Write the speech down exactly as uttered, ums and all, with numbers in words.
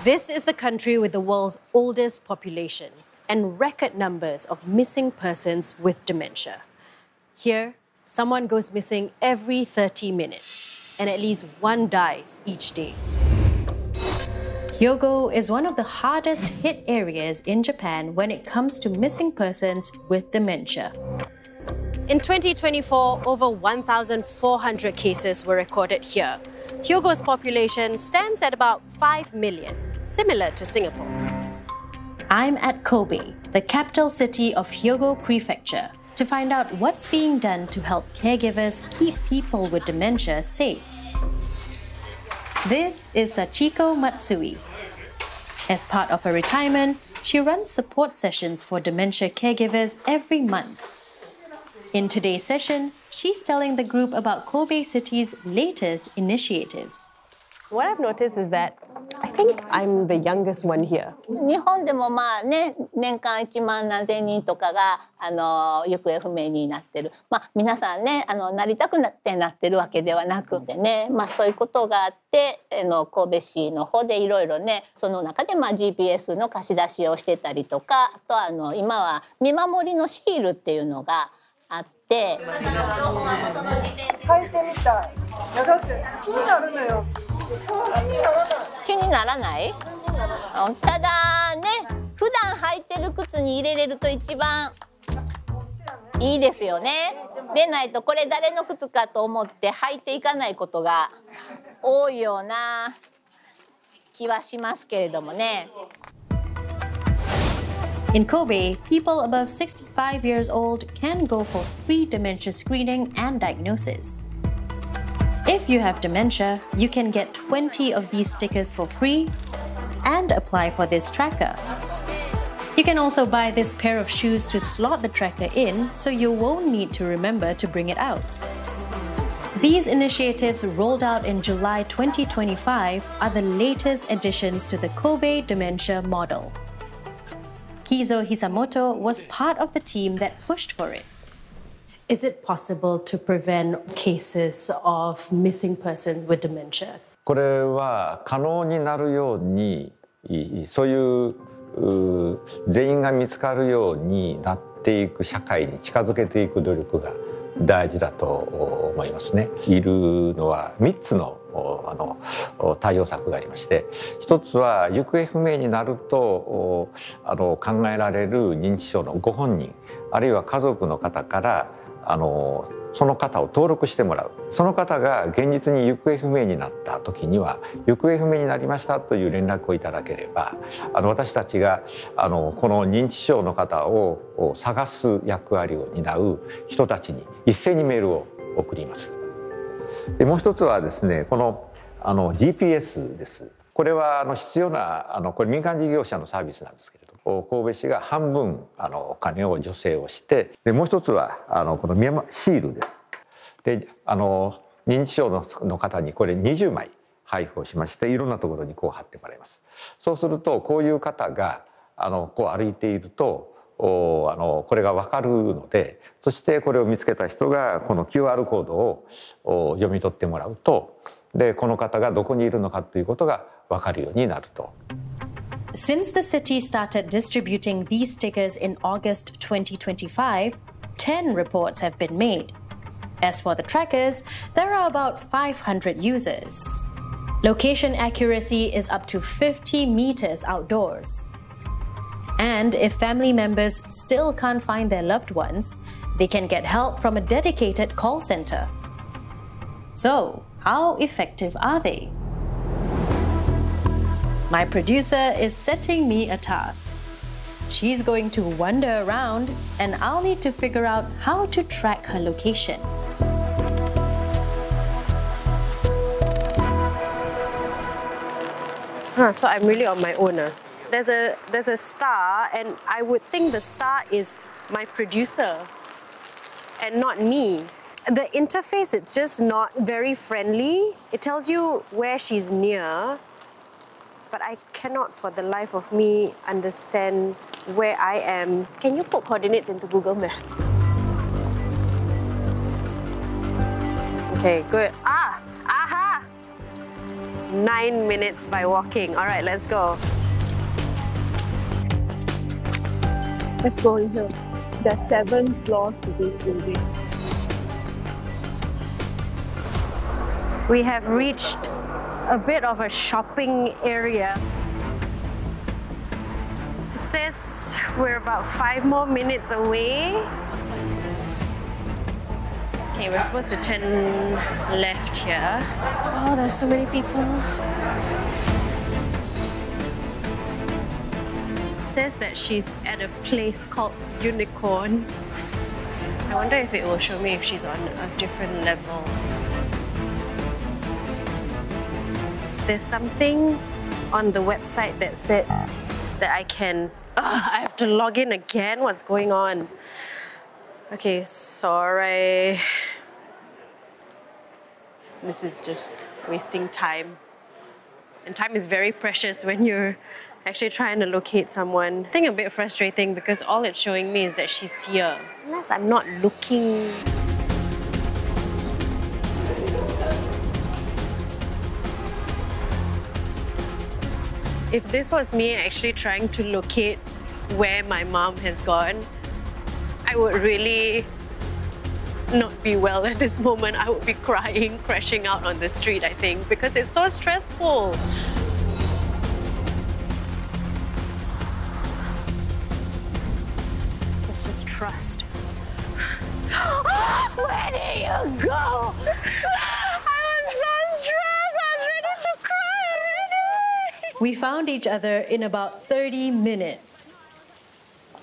This is the country with the world's oldest population and record numbers of missing persons with dementia. Here, someone goes missing every thirty minutes, and at least one dies each day. Hyogo is one of the hardest hit areas in Japan when it comes to missing persons with dementia. In twenty twenty-four, over one thousand four hundred cases were recorded here. Hyogo's population stands at about five million, similar to Singapore. I'm at Kobe, the capital city of Hyogo Prefecture, to find out what's being done to help caregivers keep people with dementia safe. This is Sachiko Matsui. As part of her retirement, she runs support sessions for dementia caregivers every month. In today's session, she's telling the group about Kobe City's latest initiatives. What I've noticed is that I think I'm the youngest one here. 日本でもまあね、年間いちまんなんぜんにんとかがあの行方不明になってる。まあ皆さんね、あのなりたくなってなってるわけではなくてね、まあそういうことがあって、あの神戸市の方でいろいろね、その中でまあ ジーピーエス の貸し出しをしてたりとか、あとあの今は見守りのシールっていうのがあって。 履いてみたい。いやだって気になるのよ。 気にならない？ただね、普段履いてる靴に入れれると一番いいですよね。でないとこれ誰の靴かと思って履いていかないことが多いような気はしますけれどもね。 In Kobe, people above sixty-five years old can go for free dementia screening and diagnosis. If you have dementia, you can get twenty of these stickers for free and apply for this tracker. You can also buy this pair of shoes to slot the tracker in so you won't need to remember to bring it out. These initiatives rolled out in July twenty twenty-five are the latest additions to the Kobe dementia model. Kizo Hisamoto was part of the team that pushed for it. Is it possible to prevent cases of missing persons with dementia? これは可能になるように、そういう全員が見つかるようになっていく社会に近づけていく努力が大事だと思いますね。いるのはみっつのあの対応策がありまして、一つは行方不明になるとあの考えられる認知症のご本人あるいは家族の方からあのその方を登録してもらう。その方が現実に行方不明になった時には行方不明になりましたという連絡をいただければ、あの私たちがあのこの認知症の方を探す役割を担う人たちに一斉にメールを送ります。でもう一つはですね、このあの ジーピーエス です。これはあの必要なあのこれ民間事業者のサービスなんですけれども、神戸市が半分あのお金を助成をして、でもう一つはあのこのシールです。であの認知症のの方にこれにじゅうまい配布をしまして、いろんなところにこう貼ってもらいます。そうするとこういう方があのこう歩いているとおあのこれが分かるので、そしてこれを見つけた人がこの キューアール コードをお読み取ってもらうと、でこの方がどこにいるのかということが分かるようになると。 Since the city started distributing these stickers in August twenty twenty-five, ten reports have been made. As for the trackers, there are about five hundred users. Location accuracy is up to fifty meters outdoors. And if family members still can't find their loved ones, they can get help from a dedicated call center. So, how effective are they? My producer is setting me a task. She's going to wander around, and I'll need to figure out how to track her location. Huh, so I'm really on my own. Uh. There's a there's a star, and I would think the star is my producer and not me. The interface, it's just not very friendly. It tells you where she's near, but I cannot for the life of me understand where I am. Can you put coordinates into Google Maps? Okay, good. Ah, aha! nine minutes by walking. All right, let's go. Let's go in here. There's seven floors to this building. We have reached a bit of a shopping area. It says we're about five more minutes away. Okay, we're supposed to turn left here. Oh, there's so many people. It says that she's at a place called Unicorn. I wonder if it will show me if she's on a different level. There's something on the website that said that I can... Ugh, I have to log in again. What's going on? Okay, sorry. This is just wasting time. And time is very precious when you're actually trying to locate someone. I think a bit frustrating because all it's showing me is that she's here. Unless I'm not looking. If this was me actually trying to locate where my mom has gone, I would really not be well at this moment. I would be crying, crashing out on the street, I think, because it's so stressful. Let's just trust. Where did you go? I was so stressed. I was ready to cry already. We found each other in about thirty minutes.